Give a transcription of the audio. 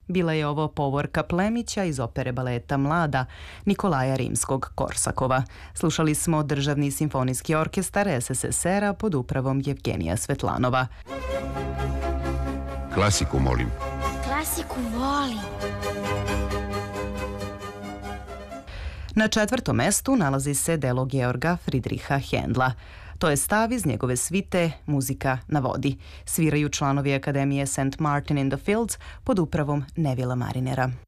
Bila je ovo povorka Plemića iz opere baleta Mlada Nikolaja Rimskog-Korsakova. Slušali smo Državni simfonijski orkestar SSSR-a pod upravom Jevgenija Svetlanova. Klasiku molim. Klasiku volim. Na 4. mestu nalazi se delo Georga Friedricha Händla. To je stav iz njegove svite Muzika na vodi. Sviraju članovi Akademije St. Martin in the Fields pod upravom Nevila Marinera.